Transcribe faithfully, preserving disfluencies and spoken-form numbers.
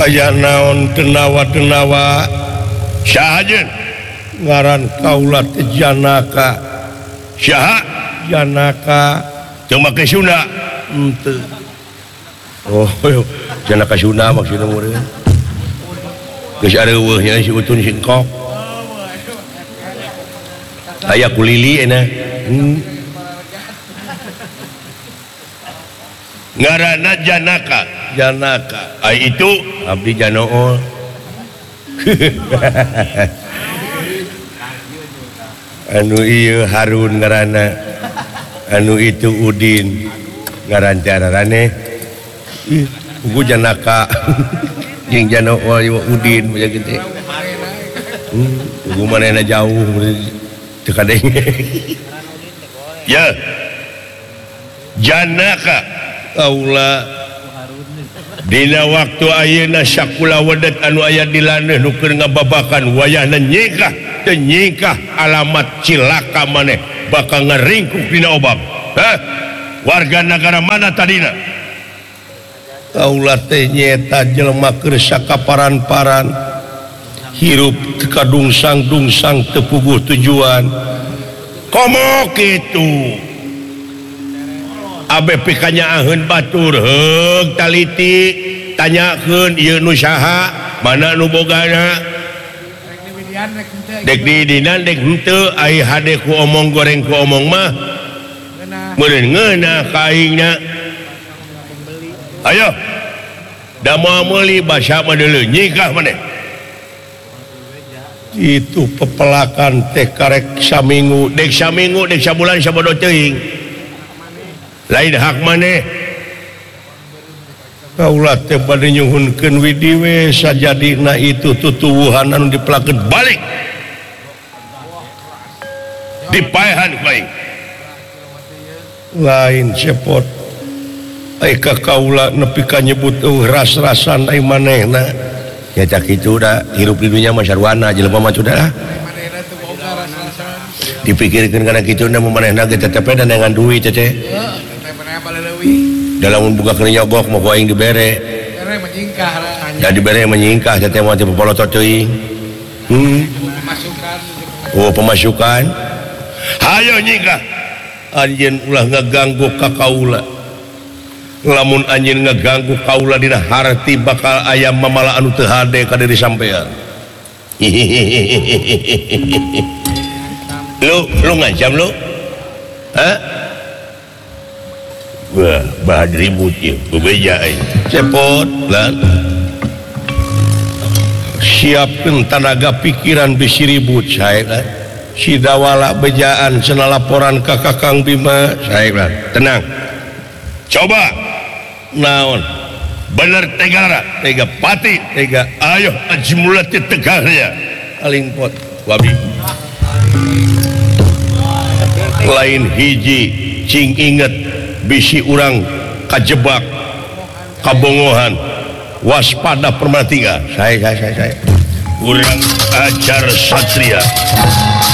aya naon tenawa-tenawa syahajeun ngaran kaula teh Janaka syaha Janaka teu make Sunda henteu oh Janaka Sunda maksudna meureun geus areueuh nya si Utun Singkok aya kulili ena hmm. Ngaranna Janaka Janaka ai itu abdi Janool anu ieu Harun ngaranna anu itu Udin ngaran cararane ih ugu Janaka jeung Janool ieu Udin bae gede hmm ugu manehna jauh teu kadeng ya Janaka kaula dina waktu ayeuna sakula wadat anu aya di laneh nu keur ngababakan wayahna nyikah teu nyikah alamat cilaka maneh bakal ngaringkuk dina obab hah warga negara mana tadina kaula teh nyaeta jelema keur sakaparan-paran hirup teu kadungsang-dungsang teu puguh tujuan komo kitu abe pikanyaeun batur heug taliti tanyakeun ieu nu saha mana nu bogana dek di dinan dek henteu ai hade ku omong goreng ku omong mah meureun ngeunah ka aingna ayo da moal meuli basa mah deuleu nyikah maneh itu pepelakan teh karek saminggu dek saminggu dek sabulan sabodo teuing lain hak maneh kaula teh bade nyuhunkeun widi we sajadina itu tutuwuhan anu dipelakeun balik dipaehan ku aing lain cepot ai ka kaula nepi ka nyebut eueuh ras-rasan ai manehna nya cak kitu da hirup di dunya mah sarwana jelema mah da dipikirkeun kana kitu na manehna ge tetep dan dengan duit teh dalam membuka kena nyogok mau aing dibere ya dibere menyingkah teh mah teu popolotot teuing hmm oh pemasukan hayo nyingkah anjeun ulah ngaganggu ka kaula lamun anjeun ngaganggu kaula dina harti bakal aya mamala anu teu hade ka diri sampean lu lu ngajam lu hah wah bahan ribut ya bebeja cepot lan siapkan tenaga pikiran bisi ribut saya si dawala bejaan cenah laporan ke Kakang Bima saya tenang coba naon bener tegara tega pati tega ayo ajmulat tegahnya aling pot wabi lain hiji cing inget bisi urang kajebak kabongohan waspada permatiga saya saya saya saya urang ajar satria